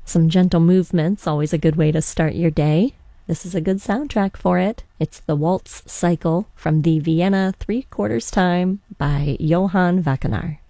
Some gentle movements, always a good way to start your day. This is a good soundtrack for it. It's the Waltz Cycle from the Vienna 3/4 Time by Johann Wackenaar.